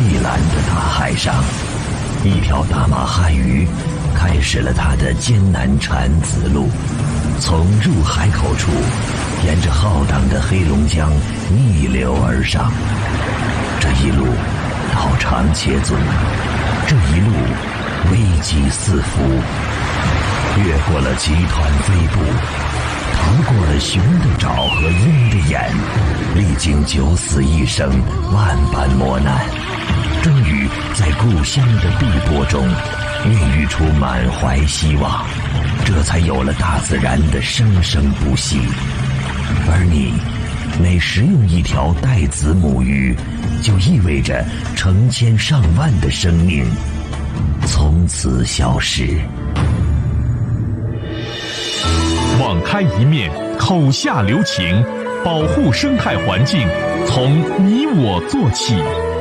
蔚蓝的大海上，一条大马汉鱼开始了它的艰难产子路，从入海口处沿着浩荡的黑龙江逆流而上。这一路道长且阻，这一路危机四伏，越过了集团飞部，逃过了熊的爪和鹰的眼，历经九死一生，万般磨难，终于在故乡的碧波中孕育出满怀希望，这才有了大自然的生生不息。而你每食用一条带子母鱼，就意味着成千上万的生命从此消失。 网开一面，口下留情，保护生态环境，从你我做起。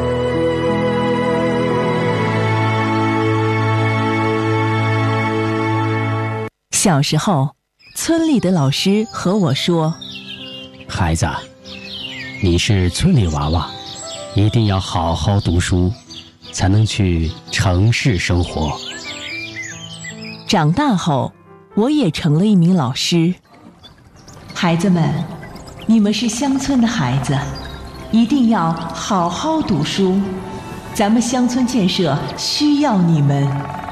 小时候，村里的老师和我说：“ 孩子，你是村里娃娃，一定要好好读书，才能去城市生活。” 长大后，我也成了一名老师。孩子们，你们是乡村的孩子，一定要好好读书，咱们乡村建设需要你们。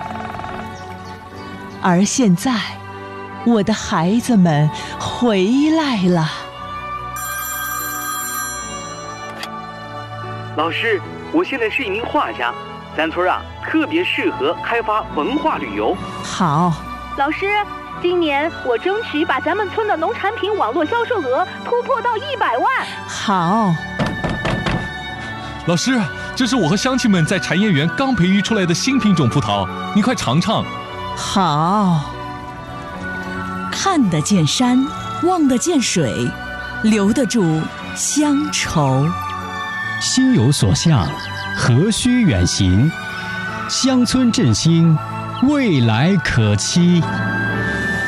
而现在，我的孩子们回来了。 老师，我现在是一名画家，咱村特别适合开发文化旅游。 好。 老师，今年我争取把咱们村的农产品网络销售额突破到100万。 好。 老师，这是我和乡亲们在产业园刚培育出来的新品种葡萄，你快尝尝。 好。 看得见山，望得见水，留得住乡愁。 心有所向，何须远行？乡村振兴，未来可期。